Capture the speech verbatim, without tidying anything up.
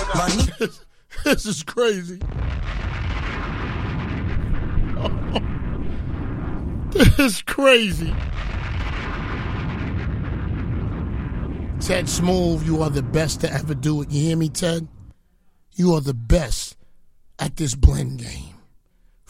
This, this is crazy. This is crazy. Ted Smooth, you are the best to ever do it. You hear me, Ted? You are the best at this blend game.